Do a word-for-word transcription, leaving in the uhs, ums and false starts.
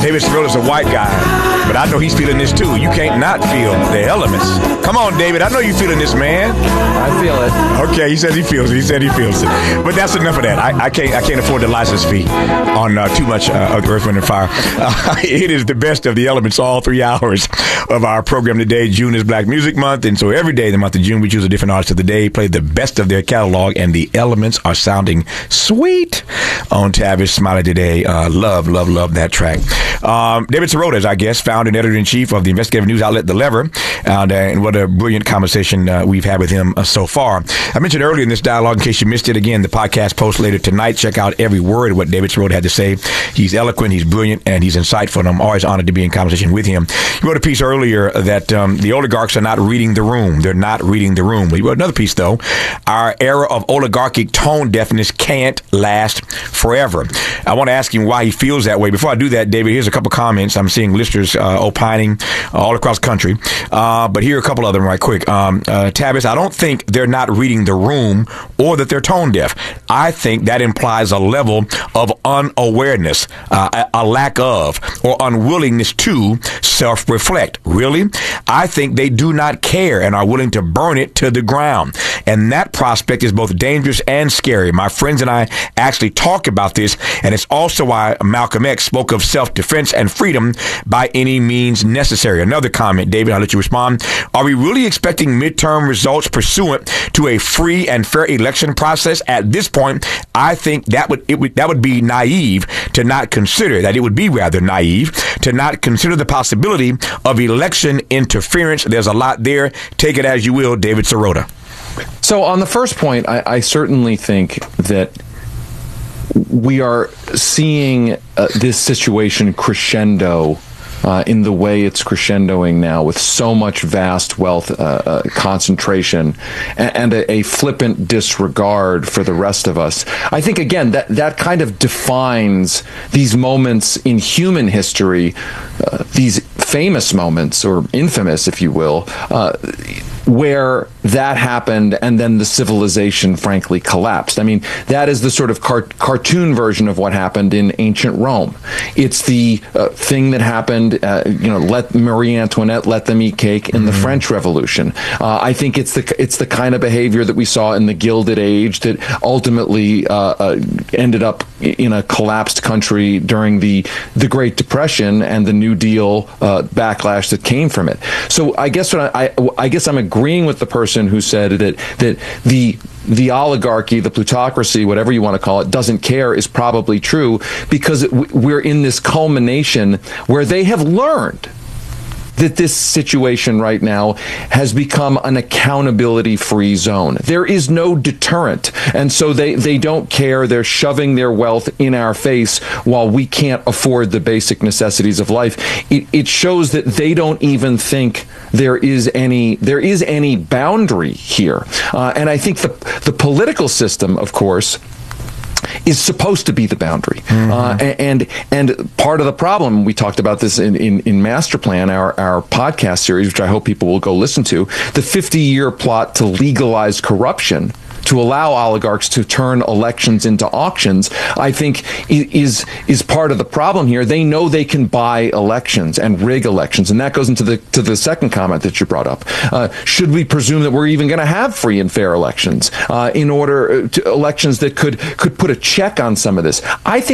David Sorota's a white guy, but I know he's feeling this too. You can't not feel the elements. Come on, David. I know you're feeling this, man. I feel it. Okay, he said he feels it. He said he feels it. But that's enough of that. I, I can't I can't afford the license fee on uh, too much uh, of Earth, Wind, and Fire. Uh, it is the best of the elements all three hours of our program today. June is Black Music Month, and so every day in the month of June, we choose a different artist of the day, play the best of their catalog, and the elements are sounding sweet on Tavis Smiley today. Uh, love, love, love that track. Um, David Sirota is our guest, founder and editor-in-chief of the investigative news outlet The Lever, and, uh, and what a brilliant conversation uh, we've had with him uh, so far. I mentioned earlier in this dialogue, in case you missed it, again, the podcast post later tonight. Check out every word of what David Sirota had to say. He's eloquent, he's brilliant, and he's insightful, and I'm always honored to be in conversation with him. He wrote a piece earlier that um, the oligarchs are not reading the room. They're not reading the room. He wrote another piece, though. Our era of oligarchic tone deafness can't last forever. I want to ask him why he feels that way. Before I do that, David, here's a couple comments. I'm seeing listeners uh, opining all across the country. Uh, but here are a couple of them right quick. Um, uh, Tavis, I don't think they're not reading the room or that they're tone deaf. I think that implies a level of unawareness, uh, a, a lack of, or unwillingness to self-reflect. Really? I think they do not care and are willing to burn it to the ground. And that prospect is both dangerous and scary. My friends and I actually talk about this, and it's also why Malcolm X spoke of self-defense and freedom by any means necessary. Another comment, David, I'll let you respond. Are we really expecting midterm results pursuant to a free and fair election process? At this point, I think that would, it would that would be naive to not consider, that it would be rather naive to not consider the possibility of election interference. There's a lot there. Take it as you will, David Sirota. So on the first point, I, I certainly think that we are seeing uh, this situation crescendo uh, in the way it's crescendoing now, with so much vast wealth uh, uh, concentration and, and a, a flippant disregard for the rest of us. I think, again, that, that kind of defines these moments in human history, uh, these famous moments, or infamous, if you will, uh, where that happened and then the civilization frankly collapsed. I mean, that is the sort of car- cartoon version of what happened in ancient Rome. It's the uh, thing that happened, uh, you know, let Marie Antoinette let them eat cake in mm-hmm. the French Revolution. Uh, I think it's the it's the kind of behavior that we saw in the Gilded Age that ultimately uh, uh, ended up in a collapsed country during the the Great Depression and the New Deal uh, backlash that came from it. So I guess what I, I, I guess I'm agreeing with the person who said that that the the oligarchy, the plutocracy, whatever you want to call it, doesn't care is probably true, because we're in this culmination where they have learned that this situation right now has become an accountability-free zone. There is no deterrent, and so they, they don't care. They're shoving their wealth in our face while we can't afford the basic necessities of life. It, it shows that they don't even think there is any there is any boundary here. Uh, and I think the the political system, of course, is supposed to be the boundary. Mm-hmm. Uh, and and part of the problem, we talked about this in, in, in Master Plan, our, our podcast series, which I hope people will go listen to, the fifty-year plot to legalize corruption, to allow oligarchs to turn elections into auctions, I think is is part of the problem here. They know they can buy elections and rig elections, and that goes into the to the second comment that you brought up. Uh, should we presume that we're even going to have free and fair elections uh, in order to elections that could could put a check on some of this? I think